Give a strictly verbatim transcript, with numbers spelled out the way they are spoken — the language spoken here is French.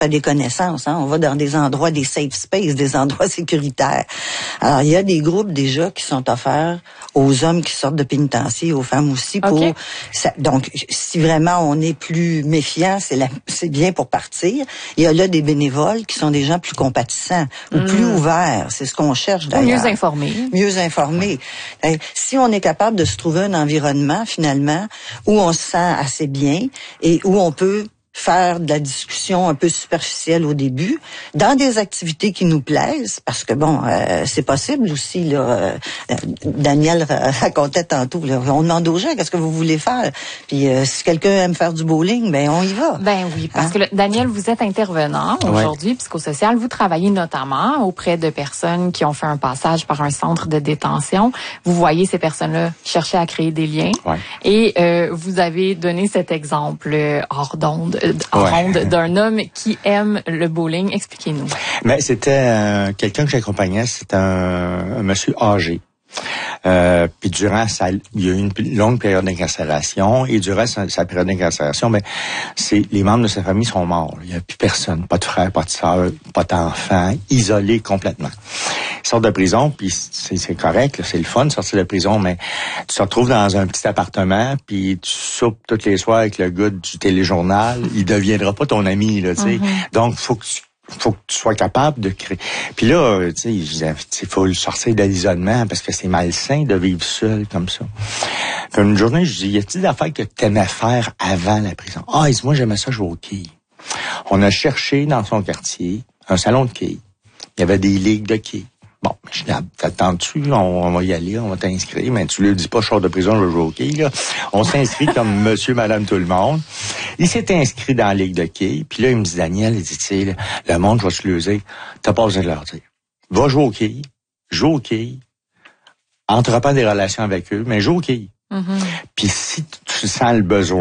fait des connaissances, hein. On va dans des endroits, des safe spaces, des endroits sécuritaires. Alors, il y a des groupes déjà qui sont offerts aux hommes qui sortent de pénitencier, aux femmes aussi, pour okay. ça, donc, si vraiment on est plus méfiant, c'est la, c'est bien pour partir. Il y a là des bénévoles qui sont des gens plus compatissants ou mmh. plus ouverts. C'est ce qu'on cherche d'ailleurs. Mieux informés. Mieux informés. Si on est capable de se trouver un environnement, finalement, où on se sent assez bien et où on peut faire de la discussion un peu superficielle au début, dans des activités qui nous plaisent, parce que bon, euh, c'est possible aussi, là, euh, Daniel racontait tantôt, là, on demande aux gens qu'est-ce que vous voulez faire, puis euh, si quelqu'un aime faire du bowling, ben on y va. Ben oui, parce hein? que là, Daniel, vous êtes intervenant aujourd'hui, ouais. psychosocial, vous travaillez notamment auprès de personnes qui ont fait un passage par un centre de détention, vous voyez ces personnes-là chercher à créer des liens, ouais. et euh, vous avez donné cet exemple euh, hors d'onde, en ouais. ronde d'un homme qui aime le bowling. Expliquez-nous. Mais c'était euh, quelqu'un que j'accompagnais, c'était un, un monsieur âgé. Euh, puis durant sa, il y a eu une longue période d'incarcération et durant sa, sa période d'incarcération, ben c'est les membres de sa famille sont morts. Il n'y a plus personne, pas de frère, pas de sœur, pas d'enfant, isolé complètement. Il sort de prison, puis c'est, c'est correct, là, c'est le fun de sortir de prison, mais tu te retrouves dans un petit appartement, puis tu soupes tous les soirs avec le gars du téléjournal, il deviendra pas ton ami, là, tu sais. Mm-hmm. Donc, faut que tu faut que tu sois capable de créer. Puis là, tu sais, je disais, il faut le sortir de l'isolement parce que c'est malsain de vivre seul comme ça. Puis une journée, je dis, y a-t-il des affaires que tu aimais faire avant la prison? Ah, il dit, moi, j'aimais ça jouer au quilles. On a cherché dans son quartier un salon de quilles. Il y avait des ligues de quilles. Bon, je dis, t'attends-tu, on, on va y aller, on va t'inscrire, mais tu lui dis pas, je sors de prison, je vais jouer au quilles, là. On s'inscrit comme monsieur, madame, tout le monde. Il s'est inscrit dans la ligue de quilles, puis là, il me dit, Daniel, il dit, tu sais, le monde, je vais se le dire, t'as pas besoin de leur dire. Va jouer au quilles, joue au quilles, entreprends des relations avec eux, mais joue au quilles. Mm-hmm. Puis si tu sens le besoin,